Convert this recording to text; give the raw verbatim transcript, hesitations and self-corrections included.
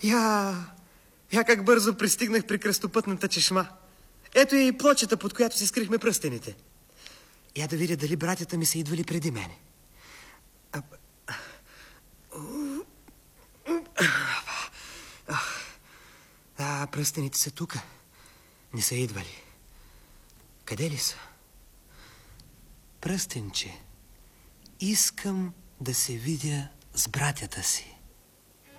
Я, я как бързо пристигнах при кръстопътната чешма. Ето и плочата, под която си скрихме пръстените. Я да видя дали братята ми са идвали преди мене. А, а, пръстените са тука. Не са идвали. Къде ли са? Пръстенче, искам да се видя с братята си.